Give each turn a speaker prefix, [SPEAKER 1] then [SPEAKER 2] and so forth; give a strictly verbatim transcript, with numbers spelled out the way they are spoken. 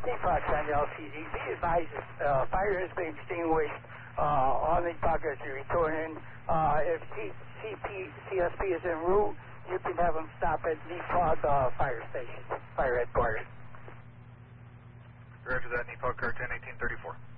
[SPEAKER 1] Fox on the L C D. Be advised, uh, fire has been extinguished uh, on the pocket as you return in. Uh, if C P, C S P is en route, you can have them stop at Nepog uh, Fire Station, Fire Headquarters.
[SPEAKER 2] Roger that, Nepog car ten eighteen thirty-four.